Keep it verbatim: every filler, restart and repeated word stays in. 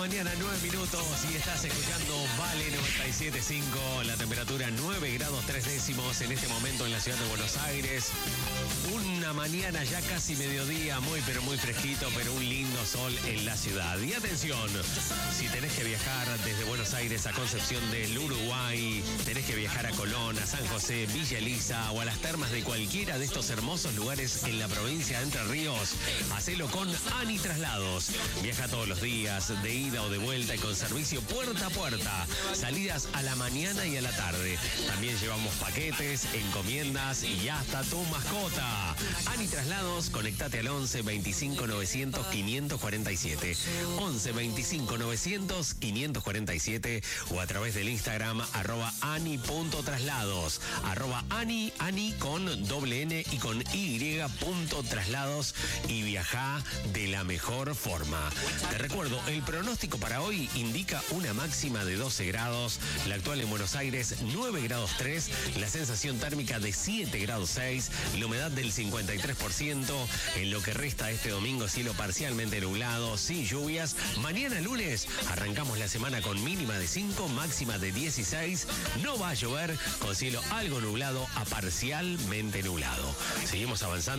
mañana, nueve minutos, y estás escuchando Vale noventa y siete punto cinco, la temperatura nueve grados tres décimos en este momento en la ciudad de Buenos Aires. Una mañana ya casi mediodía, muy pero muy fresquito, pero un lindo sol en la ciudad. Y atención, si tenés que viajar desde Buenos Aires a Concepción del Uruguay, tenés que viajar a Colón, a San José, Villa Elisa o a las termas de cualquiera de estos hermosos lugares en la provincia de Entre Ríos, hacelo con Ani Traslados. Viaja todos los días, de ida o de vuelta, y con servicio puerta a puerta. Salidas a la mañana y a la tarde. También llevamos paquetes, encomiendas y hasta tu mascota. Ani Traslados, conectate al once veinticinco novecientos quinientos cuarenta y siete. once veinticinco novecientos quinientos cuarenta y siete o a través del Instagram arroba ani.traslados. Arroba ani, ani con doble N y con Y punto traslados, y viajá de la mejor forma. Te recuerdo, el pronóstico para hoy indica una máxima de doce grados, la actual en Buenos Aires nueve grados tres, la sensación térmica de siete grados seis, la humedad del cincuenta y tres por ciento, en lo que resta este domingo cielo parcialmente nublado, sin lluvias. Mañana lunes arrancamos la semana con mínima de cinco, máxima de dieciséis, no va a llover, con cielo algo nublado a parcialmente nublado. Seguimos avanzando.